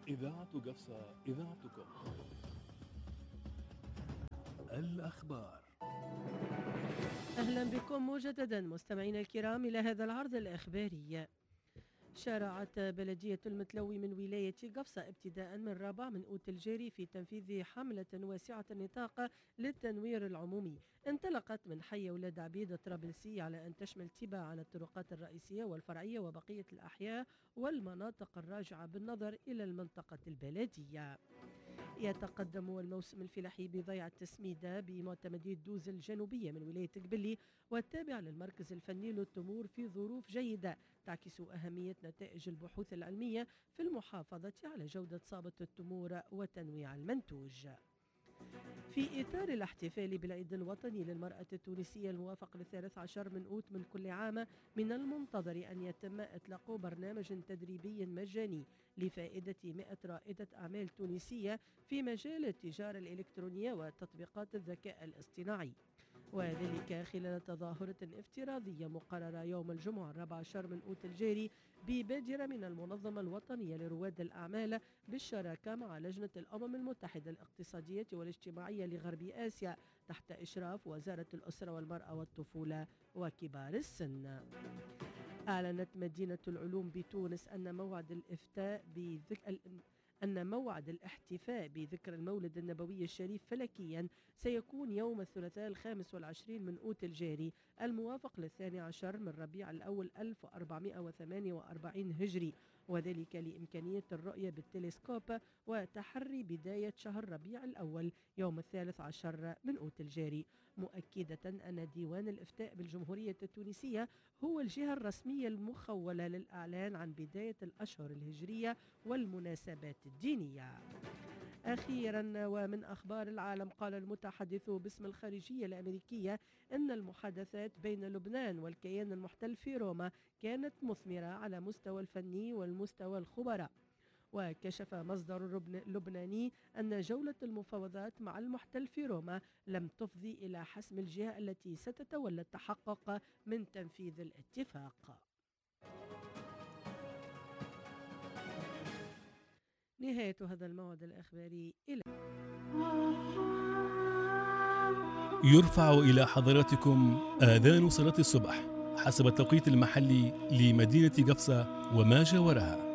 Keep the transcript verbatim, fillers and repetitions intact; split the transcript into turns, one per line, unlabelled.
إذاعة قفصة، إذاعتكم. الأخبار.
أهلا بكم مجددا مستمعينا الكرام إلى هذا العرض الإخباري. شارعت بلدية المتلوي من ولاية قفصة ابتداء من رابع من أوت الجاري في تنفيذ حملة واسعة النطاق للتنوير العمومي انطلقت من حي ولاد عبيد الطرابلسي على أن تشمل تباعا الطرقات الرئيسية والفرعية وبقية الأحياء والمناطق الراجعة بالنظر إلى المنطقة البلدية. يتقدم الموسم الفلاحي بضيعة تسميدة بمعتمدية دوز الجنوبية من ولاية قبلي والتابع للمركز الفني للتمور في ظروف جيدة تعكس أهمية نتائج البحوث العلمية في المحافظة على جودة صابة التمور وتنويع المنتوج. في إطار الاحتفال بالعيد الوطني للمرأة التونسية الموافق للثالث عشر من أوت من كل عام، من المنتظر أن يتم إطلاق برنامج تدريبي مجاني لفائدة مئة رائدة أعمال تونسية في مجال التجارة الإلكترونية وتطبيقات الذكاء الاصطناعي، وذلك خلال تظاهرة افتراضية مقررة يوم الجمعة الرابع عشر من أوت الجاري ببادرة من المنظمة الوطنية لرواد الأعمال بالشراكة مع لجنة الأمم المتحدة الاقتصادية والاجتماعية لغرب آسيا تحت إشراف وزارة الأسرة والمرأة والطفولة وكبار السن. أعلنت مدينة العلوم بتونس أن موعد الإفتاء بذكر أن موعد الاحتفاء بذكرى المولد النبوي الشريف فلكيا سيكون يوم الثلاثاء الخامس والعشرين من أوت الجاري الموافق للثاني عشر من ربيع الأول ألف وأربعمائة وثمانية وأربعين هجري، وذلك لإمكانية الرؤية بالتلسكوب وتحري بداية شهر ربيع الأول يوم الثالث عشر من أوت الجاري، مؤكدة أن ديوان الإفتاء بالجمهورية التونسية هو الجهة الرسمية المخولة للإعلان عن بداية الأشهر الهجرية والمناسبات الدينية. أخيرا ومن أخبار العالم، قال المتحدث باسم الخارجية الأمريكية أن المحادثات بين لبنان والكيان المحتل في روما كانت مثمرة على مستوى الفني والمستوى الخبراء. وكشف مصدر لبناني أن جولة المفاوضات مع المحتل في روما لم تفضي إلى حسم الجهة التي ستتولى التحقق من تنفيذ الاتفاق. نهاية هذا الموعد الإخباري. إلى
يرفع إلى حضراتكم آذان صلاة الصبح حسب التوقيت المحلي لمدينة قفصة وما جاورها.